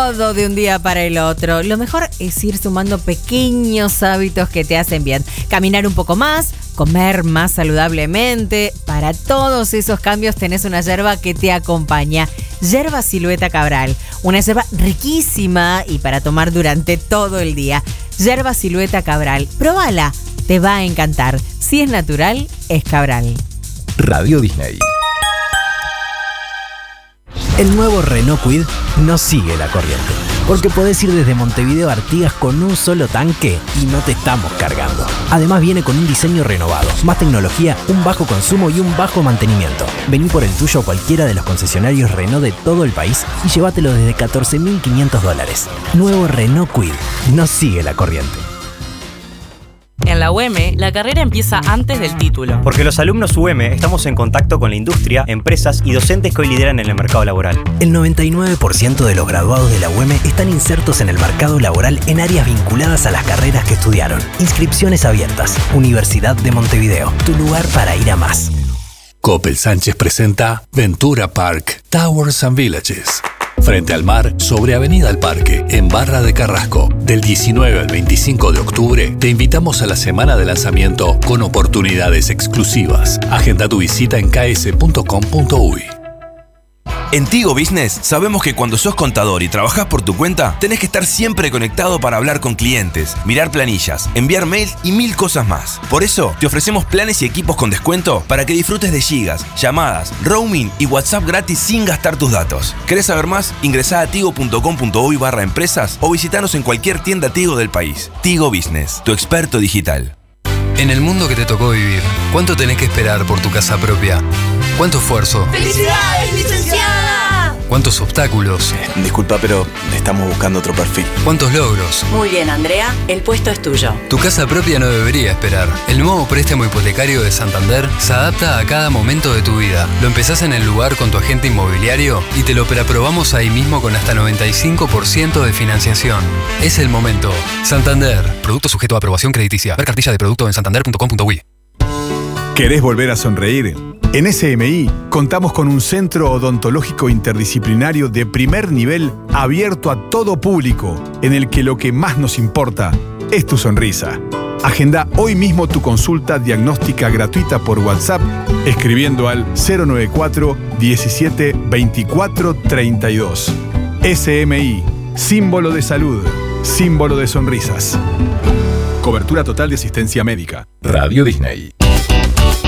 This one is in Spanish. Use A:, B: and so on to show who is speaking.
A: todo de un día para el otro. Lo mejor es ir sumando pequeños hábitos que te hacen bien. Caminar un poco más, comer más saludablemente. Para todos esos cambios tenés una yerba que te acompaña. Yerba Silueta Cabral. Una yerba riquísima y para tomar durante todo el día. Yerba Silueta Cabral. Próbala, te va a encantar. Si es natural, es Cabral.
B: Radio Disney.
C: El nuevo Renault Kwid no sigue la corriente, porque podés ir desde Montevideo a Artigas con un solo tanque y no te estamos cargando. Además viene con un diseño renovado, más tecnología, un bajo consumo y un bajo mantenimiento. Vení por el tuyo a cualquiera de los concesionarios Renault de todo el país y llévatelo desde $14.500. Nuevo Renault Kwid no sigue la corriente.
D: En la UM, la carrera empieza antes del título.
E: Porque los alumnos UM estamos en contacto con la industria, empresas y docentes que hoy lideran en el mercado laboral.
C: El 99% de los graduados de la UM están insertos en el mercado laboral en áreas vinculadas a las carreras que estudiaron. Inscripciones abiertas. Universidad de Montevideo. Tu lugar para ir a más.
F: Coppel Sánchez presenta Ventura Park Towers and Villages. Frente al mar, sobre Avenida al Parque, en Barra de Carrasco. Del 19 al 25 de octubre, te invitamos a la semana de lanzamiento con oportunidades exclusivas. Agenda tu visita en ks.com.uy.
G: En Tigo Business sabemos que cuando sos contador y trabajás por tu cuenta, tenés que estar siempre conectado para hablar con clientes, mirar planillas, enviar mails y 1000 cosas más. Por eso, te ofrecemos planes y equipos con descuento para que disfrutes de gigas, llamadas, roaming y WhatsApp gratis sin gastar tus datos. ¿Querés saber más? Ingresá a tigo.com.uy/empresas o visitanos en cualquier tienda Tigo del país. Tigo Business, tu experto digital.
H: En el mundo que te tocó vivir, ¿cuánto tenés que esperar por tu casa propia? ¿Cuánto esfuerzo?
I: ¡Felicidades, licenciada!
H: ¿Cuántos obstáculos?
J: Disculpa, pero estamos buscando otro perfil.
H: ¿Cuántos logros?
D: Muy bien, Andrea, el puesto es tuyo.
H: Tu casa propia no debería esperar. El nuevo préstamo hipotecario de Santander se adapta a cada momento de tu vida. Lo empezás en el lugar con tu agente inmobiliario y te lo preaprobamos ahí mismo con hasta 95% de financiación. Es el momento. Santander. Producto sujeto a aprobación crediticia. Ver cartilla de producto en santander.com.uy.
K: ¿Querés volver a sonreír? En SMI contamos con un centro odontológico interdisciplinario de primer nivel abierto a todo público, en el que lo que más nos importa es tu sonrisa. Agenda hoy mismo tu consulta diagnóstica gratuita por WhatsApp escribiendo al 094 17 24 32. SMI, símbolo de salud, símbolo de sonrisas. Cobertura total de asistencia médica.
B: Radio Disney.